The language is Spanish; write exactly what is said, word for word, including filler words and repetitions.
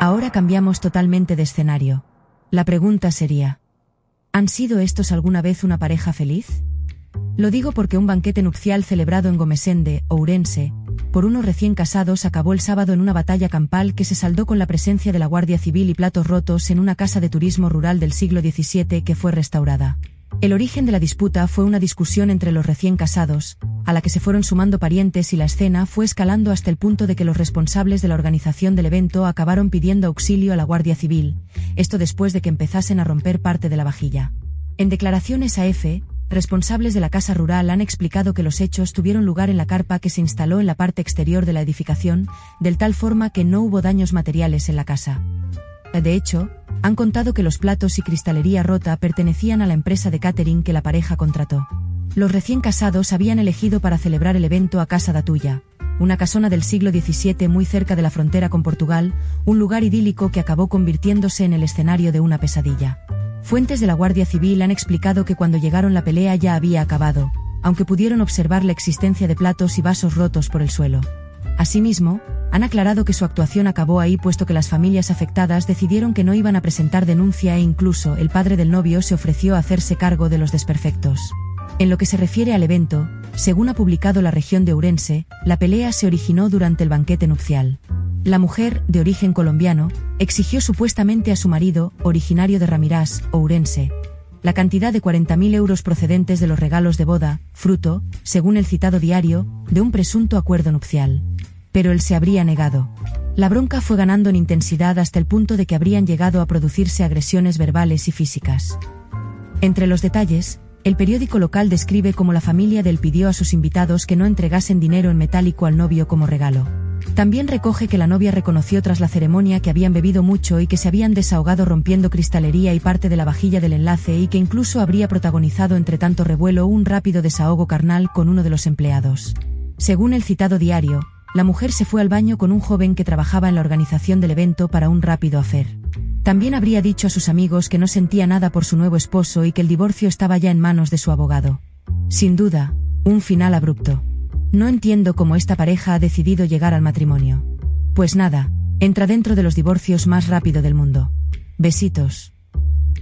Ahora cambiamos totalmente de escenario. La pregunta sería: ¿han sido estos alguna vez una pareja feliz? Lo digo porque un banquete nupcial celebrado en Gomesende, Ourense, por unos recién casados acabó el sábado en una batalla campal que se saldó con la presencia de la Guardia Civil y platos rotos en una casa de turismo rural del siglo diecisiete que fue restaurada. El origen de la disputa fue una discusión entre los recién casados, a la que se fueron sumando parientes, y la escena fue escalando hasta el punto de que los responsables de la organización del evento acabaron pidiendo auxilio a la Guardia Civil, esto después de que empezasen a romper parte de la vajilla. En declaraciones a F, responsables de la casa rural han explicado que los hechos tuvieron lugar en la carpa que se instaló en la parte exterior de la edificación, de tal forma que no hubo daños materiales en la casa. De hecho, han contado que los platos y cristalería rota pertenecían a la empresa de catering que la pareja contrató. Los recién casados habían elegido para celebrar el evento a Casa da Tulla, una casona del siglo diecisiete muy cerca de la frontera con Portugal, un lugar idílico que acabó convirtiéndose en el escenario de una pesadilla. Fuentes de la Guardia Civil han explicado que cuando llegaron la pelea ya había acabado, aunque pudieron observar la existencia de platos y vasos rotos por el suelo. Asimismo, han aclarado que su actuación acabó ahí puesto que las familias afectadas decidieron que no iban a presentar denuncia e incluso el padre del novio se ofreció a hacerse cargo de los desperfectos. En lo que se refiere al evento, según ha publicado La Región de Ourense, la pelea se originó durante el banquete nupcial. La mujer, de origen colombiano, exigió supuestamente a su marido, originario de Ramirás, Ourense, la cantidad de cuarenta mil euros procedentes de los regalos de boda, fruto, según el citado diario, de un presunto acuerdo nupcial. Pero él se habría negado. La bronca fue ganando en intensidad hasta el punto de que habrían llegado a producirse agresiones verbales y físicas. Entre los detalles, el periódico local describe cómo la familia del pidió a sus invitados que no entregasen dinero en metálico al novio como regalo. También recoge que la novia reconoció tras la ceremonia que habían bebido mucho y que se habían desahogado rompiendo cristalería y parte de la vajilla del enlace y que incluso habría protagonizado entre tanto revuelo un rápido desahogo carnal con uno de los empleados. Según el citado diario, la mujer se fue al baño con un joven que trabajaba en la organización del evento para un rápido affair. También habría dicho a sus amigos que no sentía nada por su nuevo esposo y que el divorcio estaba ya en manos de su abogado. Sin duda, un final abrupto. No entiendo cómo esta pareja ha decidido llegar al matrimonio. Pues nada, entra dentro de los divorcios más rápido del mundo. Besitos.